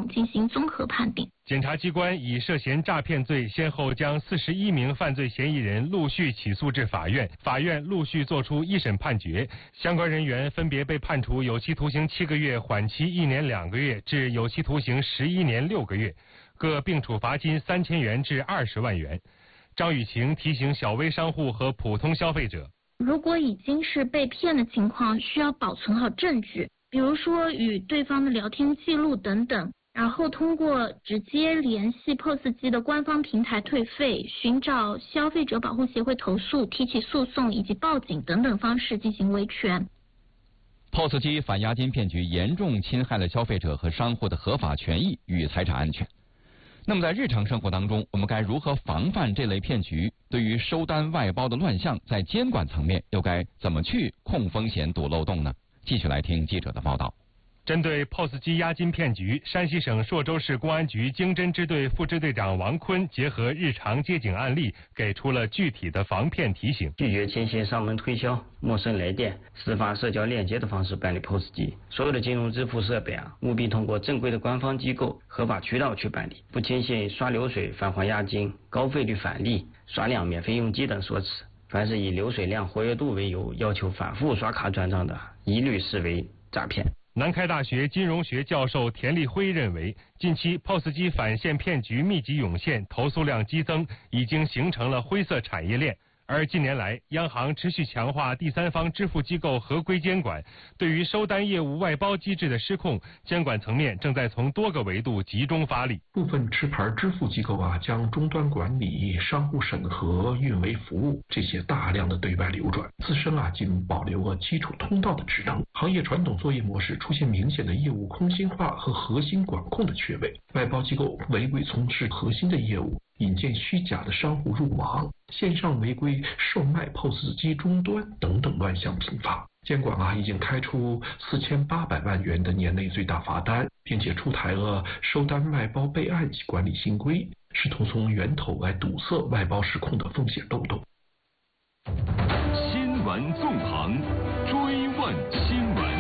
况进行综合判定。 检察机关以涉嫌诈骗罪，先后将41名犯罪嫌疑人陆续起诉至法院，法院陆续作出一审判决，相关人员分别被判处有期徒刑7个月、缓期1年2个月至有期徒刑11年6个月，各并处罚金3000元至20万元。张雨晴提醒小微商户和普通消费者， 如果已经是被骗的情况，需要保存好证据，比如说与对方的聊天记录等等，然后通过直接联系 POS 机的官方平台退费、寻找消费者保护协会投诉、提起诉讼以及报警等等方式进行维权。 POS 机反押金骗局严重侵害了消费者和商户的合法权益与财产安全。那么在日常生活当中，我们该如何防范这类骗局？对于收单外包的乱象，在监管层面又该怎么去控风险、堵漏洞呢？继续来听记者的报道。 针对 POS 机押金骗局，山西省朔州市公安局经侦支队副支队长王坤结合日常接警案例，给出了具体的防骗提醒： 拒绝轻信上门推销、陌生来电、私发社交链接的方式办理 POS 机。所有的金融支付设备务必通过正规的官方机构、合法渠道去办理，不轻信刷流水返还押金、高费率返利、刷量免费用机等说辞。凡是以流水量、活跃度为由要求反复刷卡转账的，一律视为诈骗。 南开大学金融学教授田立辉认为，近期 POS 机返现骗局密集涌现，投诉量激增，已经形成了灰色产业链。而近年来，央行持续强化第三方支付机构合规监管，对于收单业务外包机制的失控，监管层面正在从多个维度集中发力。 部分持牌支付机构将终端管理、商户审核、运维服务这些大量的对外流转，自身仅保留基础通道的职能。行业传统作业模式出现明显的业务空心化和核心管控的缺位，外包机构违规从事核心的业务，引荐虚假的商户入网，线上违规售卖 POS 机终端等等乱象频发。监管已经开出4800万元的年内最大罚单，并且出台了收单外包备案及管理新规，试图从源头来堵塞外包失控的风险漏洞。 新闻纵横，追问新闻。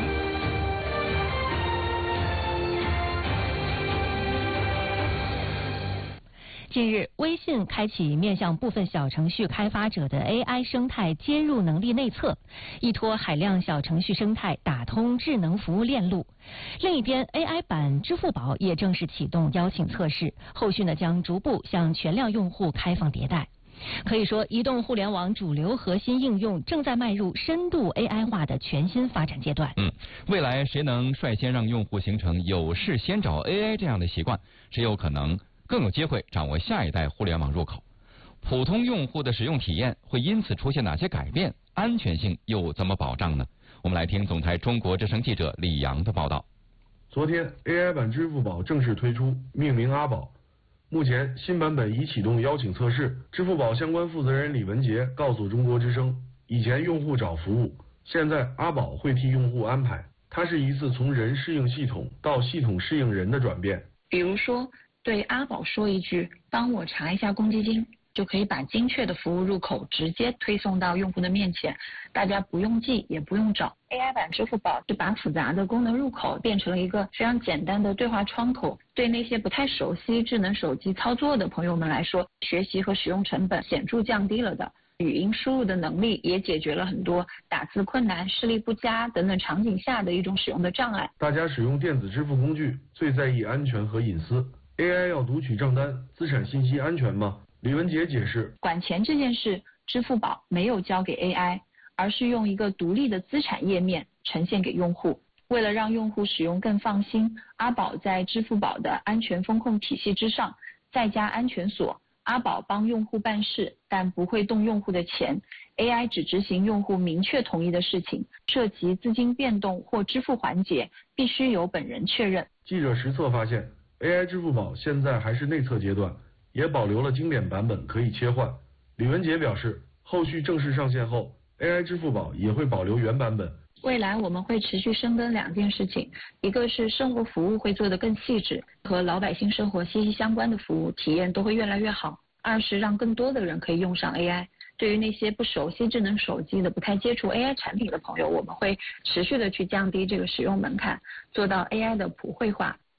近日，微信开启面向部分小程序开发者的 AI 生态接入能力内测，依托海量小程序生态打通智能服务链路。另一边 ，AI 版支付宝也正式启动邀请测试，后续将逐步向全量用户开放迭代。可以说，移动互联网主流核心应用正在迈入深度 AI 化的全新发展阶段。 未来谁能率先让用户形成有事先找 AI 这样的习惯，谁有可能更有机会掌握下一代互联网入口。普通用户的使用体验会因此出现哪些改变？安全性又怎么保障呢？我们来听总台中国之声记者李阳的报道。 昨天 AI 版支付宝正式推出，命名阿宝。目前新版本已启动邀请测试，支付宝相关负责人李文杰告诉中国之声，以前用户找服务，现在阿宝会替用户安排，它是一次从人适应系统到系统适应人的转变。 比如说对阿宝说一句帮我查一下公积金，就可以把精确的服务入口直接推送到用户的面前，大家不用记也不用找。 AI 版支付宝就把复杂的功能入口变成了一个非常简单的对话窗口，对那些不太熟悉智能手机操作的朋友们来说，学习和使用成本显著降低了的。语音输入的能力也解决了很多打字困难、视力不佳等等场景下的一种使用的障碍。 大家使用电子支付工具最在意安全和隐私， AI 要读取账单，资产信息安全吗？李文杰解释， 管钱这件事，支付宝没有交给 AI， 而是用一个独立的资产页面呈现给用户。为了让用户使用更放心，阿宝在支付宝的安全风控体系之上再加安全锁。阿宝帮用户办事，但不会动用户的钱。AI 只执行用户明确同意的事情，涉及资金变动或支付环节，必须由本人确认。 记者实测发现， AI 支付宝现在还是内测阶段，也保留了经典版本可以切换。李文杰表示，后续正式上线后， AI 支付宝也会保留原版本。 未来我们会持续深耕两件事情，一个是生活服务会做得更细致，和老百姓生活息息相关的服务体验都会越来越好。二是让更多的人可以用上 AI。对于那些不熟悉智能手机的、不太接触 AI 产品的朋友，我们会持续的去降低这个使用门槛，做到 AI 的普惠化。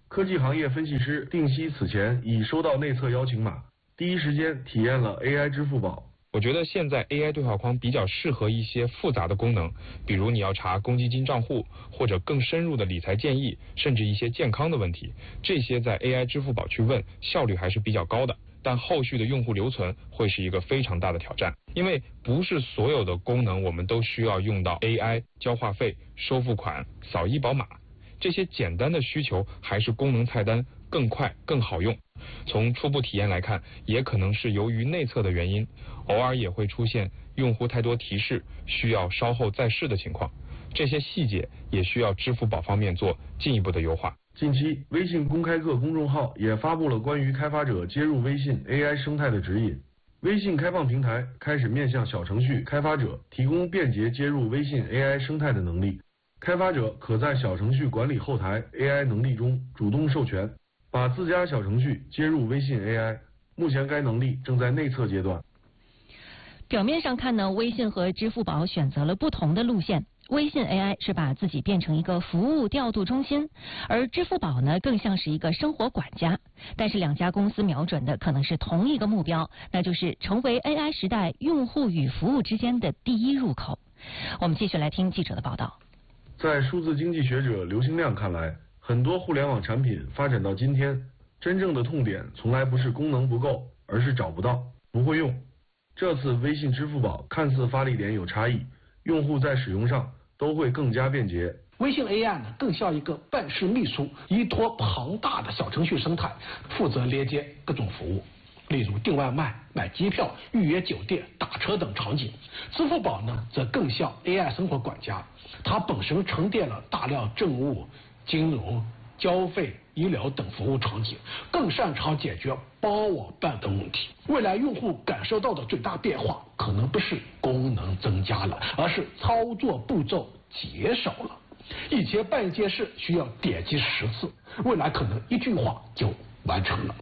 科技行业分析师定西此前已收到内测邀请码，第一时间体验了 AI 支付宝。 我觉得现在 AI 对话框比较适合一些复杂的功能，比如你要查公积金账户，或者更深入的理财建议，甚至一些健康的问题，这些在 AI 支付宝去问，效率还是比较高的。但后续的用户留存会是一个非常大的挑战，因为不是所有的功能我们都需要用到 AI 交话费、收付款、扫医保码，这些简单的需求还是功能菜单更快更好用。从初步体验来看，也可能是由于内测的原因，偶尔也会出现用户太多提示，需要稍后再试的情况。这些细节也需要支付宝方面做进一步的优化。 近期，微信公开课公众号也发布了关于开发者接入微信 AI 生态的指引。微信开放平台开始面向小程序开发者提供便捷接入微信 AI 生态的能力。开发者可在小程序管理后台 AI 能力中主动授权，把自家小程序接入微信 AI。目前该能力正在内测阶段。 表面上看呢，微信和支付宝选择了不同的路线。微信 AI 是把自己变成一个服务调度中心，而支付宝呢更像是一个生活管家。但是两家公司瞄准的可能是同一个目标，那就是成为 AI 时代用户与服务之间的第一入口。我们继续来听记者的报道。 在数字经济学者刘兴亮看来，很多互联网产品发展到今天，真正的痛点从来不是功能不够，而是找不到、不会用。这次微信支付宝看似发力点有差异，用户在使用上都会更加便捷。 微信 AI 呢，更像一个办事秘书，依托庞大的小程序生态，负责连接各种服务，例如订外卖、买机票、预约酒店、打车等场景。支付宝呢，则更像 AI 生活管家，它本身沉淀了大量政务、金融、交费、医疗等服务场景，更擅长解决帮我办等问题。未来用户感受到的最大变化，可能不是功能增加了，而是操作步骤减少了。以前办一件事需要点击10次，未来可能1句话就完成了。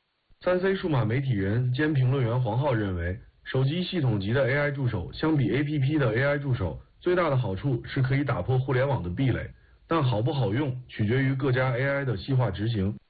3C 数码媒体人兼评论员黄浩认为，手机系统级的 AI 助手相比 APP 的 AI 助手，最大的好处是可以打破互联网的壁垒。但好不好用取决于各家 AI 的细化执行。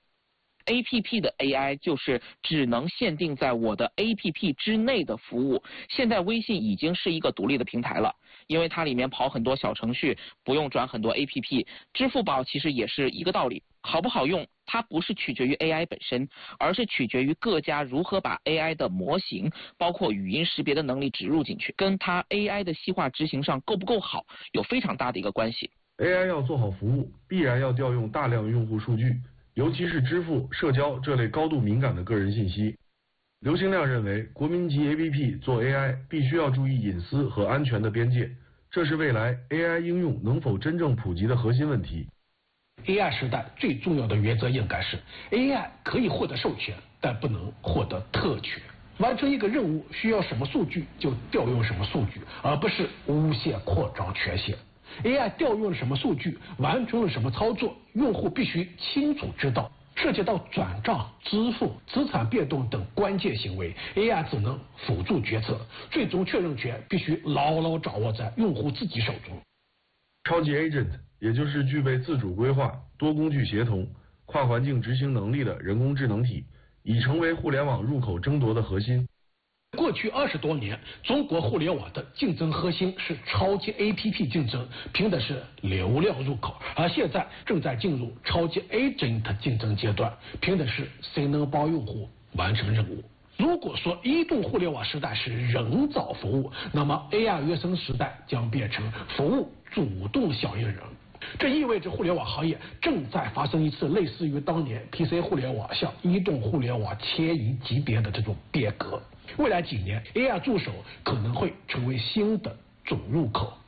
APP 的 AI 就是只能限定在我的 APP 之内的服务。现在微信已经是一个独立的平台了，因为它里面跑很多小程序，不用转很多 APP。支付宝其实也是一个道理，好不好用，它不是取决于 AI 本身，而是取决于各家如何把 AI 的模型，包括语音识别的能力植入进去，跟它 AI 的细化执行上够不够好，有非常大的一个关系。 AI 要做好服务，必然要调用大量用户数据，尤其是支付、社交这类高度敏感的个人信息。刘兴亮认为，国民级 APP 做 AI 必须要注意隐私和安全的边界，这是未来 AI 应用能否真正普及的核心问题。 AI 时代最重要的原则应该是 AI 可以获得授权，但不能获得特权。完成一个任务需要什么数据就调用什么数据，而不是无限扩张权限。AI 调用了什么数据，完成了什么操作，用户必须清楚知道。涉及到转账、支付、资产变动等关键行为， AI 只能辅助决策，最终确认权必须牢牢掌握在用户自己手中。 超级 Agent 也就是具备自主规划、多工具协同、跨环境执行能力的人工智能体，已成为互联网入口争夺的核心。 过去20多年，中国互联网的竞争核心是超级 APP 竞争，凭的是流量入口；而现在正在进入超级 Agent 竞争阶段，凭的是谁能帮用户完成任务。如果说移动互联网时代是人找服务，那么 AR 原生时代将变成服务主动响应人。这意味着互联网行业正在发生一次类似于当年 PC 互联网向移动互联网迁移级别的这种变革。未来几年 ，AR 助手可能会成为新的主入口。